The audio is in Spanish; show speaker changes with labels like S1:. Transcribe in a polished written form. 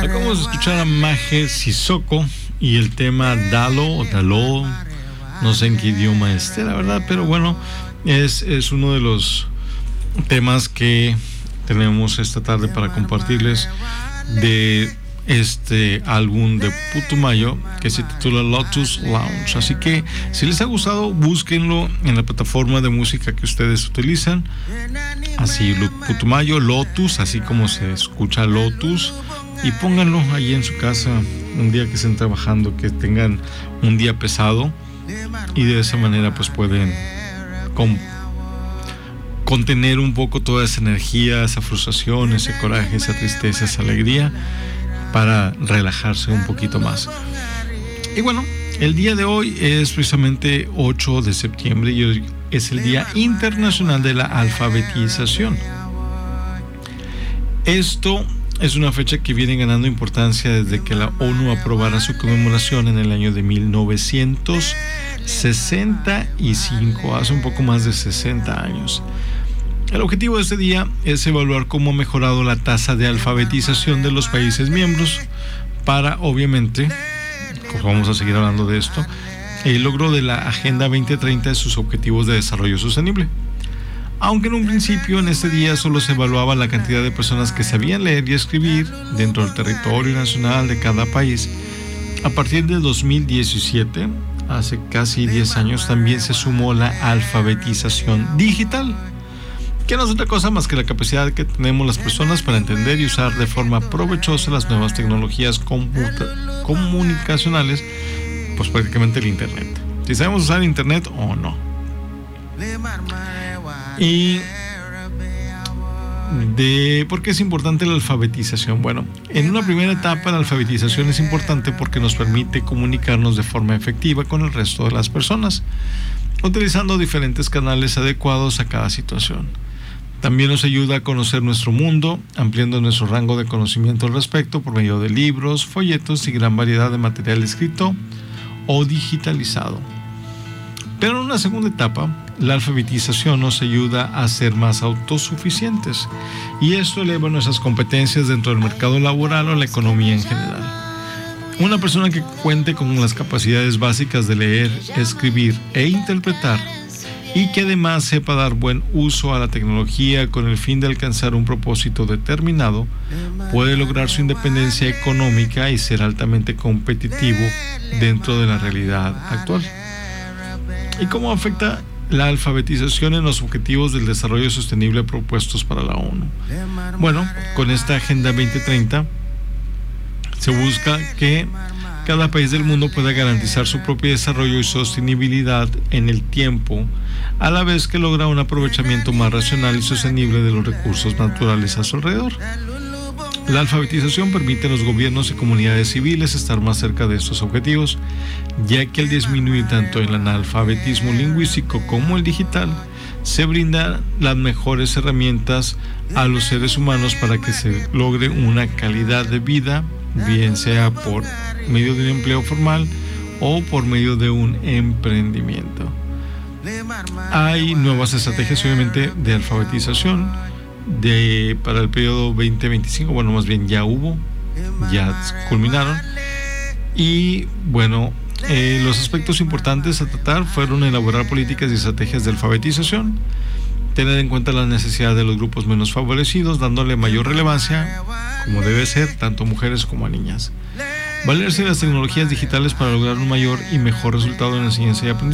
S1: Acabamos de escuchar a Maje Sissoko y el tema Dalo o Dalo, no sé en qué idioma esté, la verdad, pero bueno, es uno de los temas que tenemos esta tarde para compartirles de este álbum de Putumayo que se titula Lotus Lounge. Así que si les ha gustado, búsquenlo en la plataforma de música que ustedes utilizan, así Putumayo, Lotus, así como se escucha Lotus, y pónganlo ahí en su casa un día que estén trabajando, que tengan un día pesado, y de esa manera pues pueden contener un poco toda esa energía, esa frustración, ese coraje, esa tristeza, esa alegría, para relajarse un poquito más. Y bueno, el día de hoy es precisamente 8 de septiembre y hoy es el Día Internacional de la Alfabetización. Esto es una fecha que viene ganando importancia desde que la ONU aprobara su conmemoración en el año de 1965, hace un poco más de 60 años. El objetivo de este día es evaluar cómo ha mejorado la tasa de alfabetización de los países miembros para, obviamente, pues vamos a seguir hablando de esto, el logro de la Agenda 2030 de sus objetivos de desarrollo sostenible. Aunque en un principio en este día solo se evaluaba la cantidad de personas que sabían leer y escribir dentro del territorio nacional de cada país, a partir de 2017, hace casi 10 años, también se sumó la alfabetización digital, que no es otra cosa más que la capacidad que tenemos las personas para entender y usar de forma provechosa las nuevas tecnologías comunicacionales, pues prácticamente el Internet. Si sabemos usar Internet o no. ¿Y por qué es importante la alfabetización? Bueno, en una primera etapa la alfabetización es importante porque nos permite comunicarnos de forma efectiva con el resto de las personas, utilizando diferentes canales adecuados a cada situación. También nos ayuda a conocer nuestro mundo, ampliando nuestro rango de conocimiento al respecto por medio de libros, folletos y gran variedad de material escrito o digitalizado. Pero en una segunda etapa, la alfabetización nos ayuda a ser más autosuficientes y esto eleva nuestras competencias dentro del mercado laboral o la economía en general. Una persona que cuente con las capacidades básicas de leer, escribir e interpretar, y que además sepa dar buen uso a la tecnología con el fin de alcanzar un propósito determinado, puede lograr su independencia económica y ser altamente competitivo dentro de la realidad actual. ¿Y cómo afecta la alfabetización en los objetivos del desarrollo sostenible propuestos para la ONU? Bueno, con esta Agenda 2030 se busca que cada país del mundo pueda garantizar su propio desarrollo y sostenibilidad en el tiempo, a la vez que logra un aprovechamiento más racional y sostenible de los recursos naturales a su alrededor. La alfabetización permite a los gobiernos y comunidades civiles estar más cerca de estos objetivos, ya que al disminuir tanto el analfabetismo lingüístico como el digital, se brindan las mejores herramientas a los seres humanos para que se logre una calidad de vida, bien sea por medio de un empleo formal o por medio de un emprendimiento. Hay nuevas estrategias, obviamente, de alfabetización para el periodo 2025, bueno, más bien ya culminaron. Y bueno, los aspectos importantes a tratar fueron elaborar políticas y estrategias de alfabetización, tener en cuenta la necesidad de los grupos menos favorecidos, dándole mayor relevancia, como debe ser, tanto a mujeres como a niñas. Valerse de las tecnologías digitales para lograr un mayor y mejor resultado en enseñanza y aprendizaje.